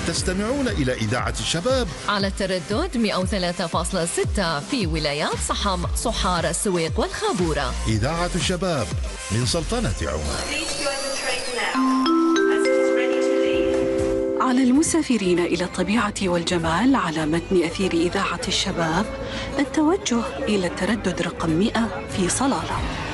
تستمعون إلى إذاعة الشباب على التردد 103.6 في ولايات صحم، صحار، السويق والخابورة. إذاعة الشباب من سلطنة عمان. على المسافرين إلى الطبيعة والجمال على متن أثير إذاعة الشباب التوجه إلى التردد رقم 100 في صلالة.